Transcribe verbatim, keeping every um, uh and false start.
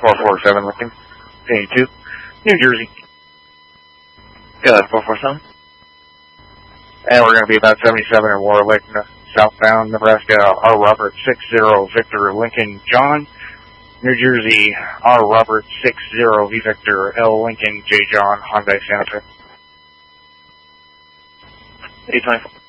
four four seven Lincoln, eighty-two, New Jersey. Good, four four seven. And we're going to be about seventy-seven in Warlick, southbound Nebraska, R. Robert six zero Victor Lincoln John. New Jersey, R. Robert six zero V Victor L. Lincoln J. John Hyundai Santa Fe. eight twenty-four.